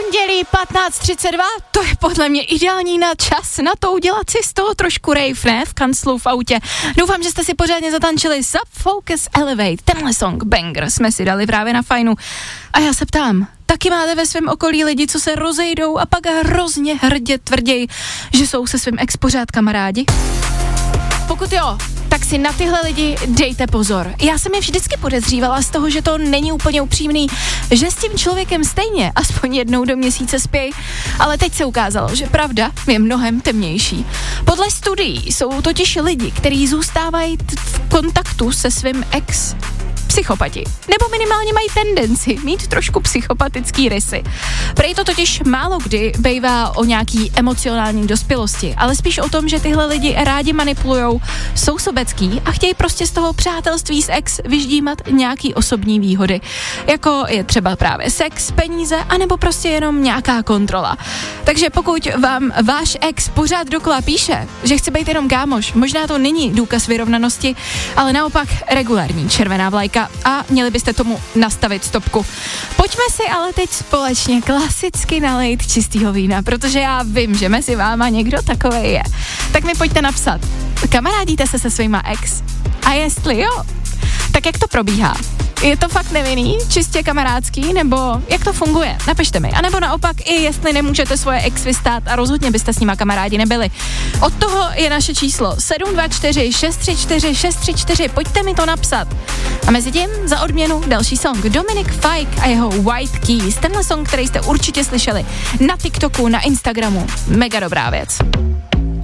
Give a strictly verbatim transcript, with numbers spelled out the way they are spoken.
Pondělí patnáct třicet dva, to je podle mě ideální na čas na to udělat si z toho trošku rave, ne? V kanclu, v autě. Doufám, že jste si pořádně zatančili Sub Focus Elevate. Tenhle song banger jsme si dali právě na fajnu. A já se ptám, taky máte ve svém okolí lidi, co se rozejdou a pak hrozně hrdě tvrděj, že jsou se svým ex pořád kamarádi? Pokud jo, tak si na tyhle lidi dejte pozor. Já jsem je vždycky podezřívala z toho, že to není úplně upřímný, že s tím člověkem stejně aspoň jednou do měsíce spěj, ale teď se ukázalo, že pravda je mnohem temnější. Podle studií jsou totiž lidi, kteří zůstávají t- v kontaktu se svým ex psychopati. Nebo minimálně mají tendenci mít trošku psychopatický rysy. Prej to totiž málo kdy bejvá o nějaký emocionální dospělosti, ale spíš o tom, že tyhle lidi rádi manipulujou, jsou sobecký a chtějí prostě z toho přátelství s ex vyždímat nějaký osobní výhody. Jako je třeba právě sex, peníze, anebo prostě jenom nějaká kontrola. Takže pokud vám váš ex pořád dokola píše, že chce být jenom kámoš, možná to není důkaz vyrovnanosti, ale naopak regulární červená vlajka a měli byste tomu nastavit stopku. Pojďme si ale teď společně klasicky nalejt čistýho vína, protože já vím, že mezi váma někdo takovej je. Tak mi pojďte napsat, kamarádíte se se svýma ex? A jestli jo, tak jak to probíhá? Je to fakt nevinný, čistě kamarádský, nebo jak to funguje? Napište mi. A nebo naopak i jestli nemůžete svoje ex vystát a rozhodně byste s nima kamarádi nebyli. Od toho je naše číslo sedm dva čtyři šest tři čtyři šest tři čtyři, pojďte mi to napsat. A mezi tím za odměnu další song Dominic Fike a jeho White Keys. Tenhle song, který jste určitě slyšeli na TikToku, na Instagramu. Mega dobrá věc.